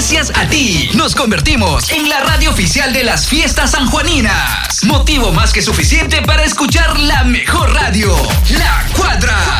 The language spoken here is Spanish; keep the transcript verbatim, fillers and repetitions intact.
Gracias a ti, nos convertimos en la radio oficial de las fiestas sanjuaninas. Motivo más que suficiente para escuchar la mejor radio, La Cuadra.